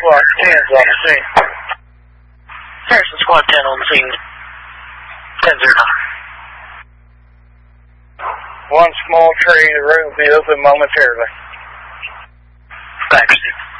Squad 10's on the scene. Harrison Squad 10 on the scene. 10-0. One small tree, the room will be open momentarily. Thanks.